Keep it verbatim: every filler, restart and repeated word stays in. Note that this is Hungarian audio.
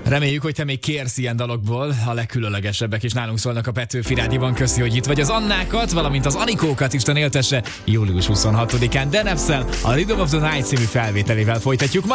Reméljük, hogy te még kérsz ilyen dalokból, a legkülönlegesebbek is nálunk szólnak a Petőfi Rádióban. Köszi, hogy itt vagy. Az Annákat, valamint az Anikókat Isten éltesse július huszonhatodikán Denepszel, a Rhythm of the Night című felvételével folytatjuk.